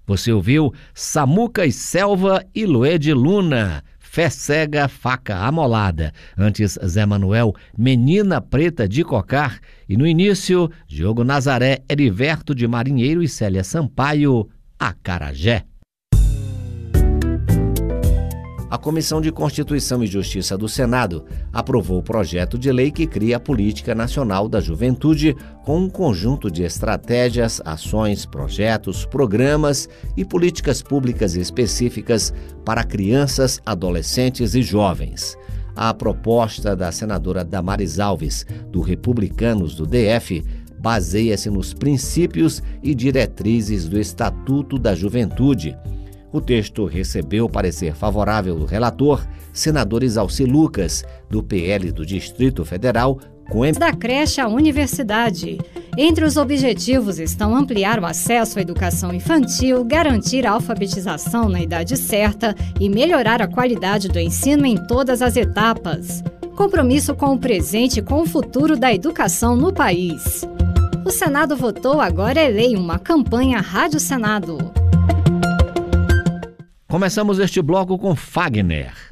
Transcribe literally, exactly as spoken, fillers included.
Você ouviu Samuca e Selva e Lued Luna, Fé Cega, Faca Amolada. Antes, Zé Manuel, Menina Preta de Cocar. E no início, Diogo Nazaré, Heriberto de Marinheiro e Célia Sampaio, Acarajé. A Comissão de Constituição e Justiça do Senado aprovou o projeto de lei que cria a Política Nacional da Juventude com um conjunto de estratégias, ações, projetos, programas e políticas públicas específicas para crianças, adolescentes e jovens. A proposta da senadora Damares Alves, do Republicanos do D F, baseia-se nos princípios e diretrizes do Estatuto da Juventude. O texto recebeu parecer favorável do relator, senador Isalci Lucas, do P L do Distrito Federal, com em... da creche à universidade. Entre os objetivos estão ampliar o acesso à educação infantil, garantir a alfabetização na idade certa e melhorar a qualidade do ensino em todas as etapas. Compromisso com o presente e com o futuro da educação no país. O Senado votou, agora é lei, uma campanha Rádio Senado. Começamos este bloco com Fagner.